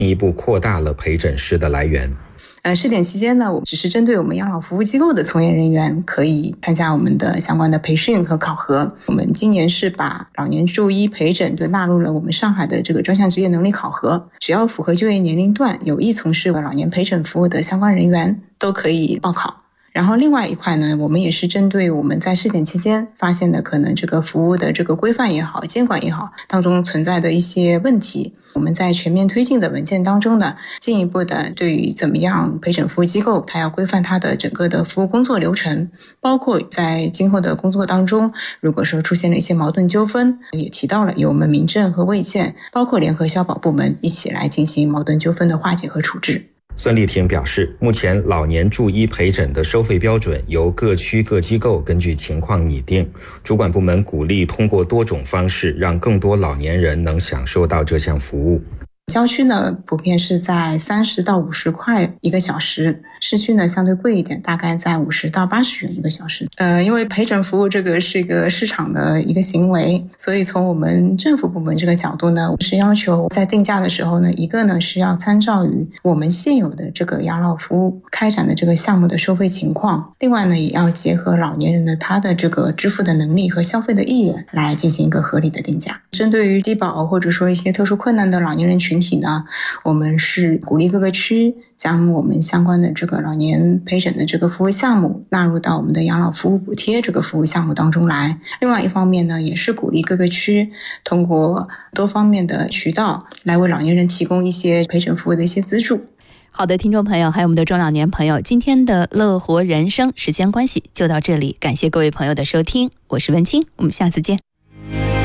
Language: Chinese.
进一步扩大了陪诊师的来源。 试点期间呢，我只是针对我们养老服务机构的从业人员可以参加我们的相关的培训和考核。我们今年是把老年就医陪诊就纳入了我们上海的这个专项职业能力考核，只要符合就业年龄段、有意从事老年陪诊服务的相关人员都可以报考。然后另外一块呢，我们也是针对我们在试点期间发现的可能这个服务的这个规范也好、监管也好当中存在的一些问题，我们在全面推进的文件当中呢，进一步的对于怎么样陪诊服务机构它要规范它的整个的服务工作流程，包括在今后的工作当中，如果说出现了一些矛盾纠纷，也提到了由我们民政和卫健包括联合消保部门一起来进行矛盾纠纷的化解和处置。 孙丽婷表示，目前老年就医陪诊的收费标准由各区各机构根据情况拟定，主管部门鼓励通过多种方式让更多老年人能享受到这项服务。 郊区呢普遍是在30到50块一个小时，市区呢相对贵一点，大概在50到80元一个小时。因为陪诊服务这个是一个市场的一个行为，所以从我们政府部门这个角度呢，是要求在定价的时候呢，一个呢是要参照于我们现有的这个养老服务开展的这个项目的收费情况，另外呢也要结合老年人的他的这个支付的能力和消费的意愿来进行一个合理的定价。针对于低保或者说一些特殊困难的老年人群体呢，我们是鼓励各个区将我们相关的这个老年陪诊的这个服务项目纳入到我们的养老服务补贴这个服务项目当中来。另外一方面呢，也是鼓励各个区通过多方面的渠道来为老年人提供一些陪诊服务的一些资助。 好的，听众朋友还有我们的中老年朋友，今天的乐活人生时间关系就到这里，感谢各位朋友的收听，我是文清，我们下次见。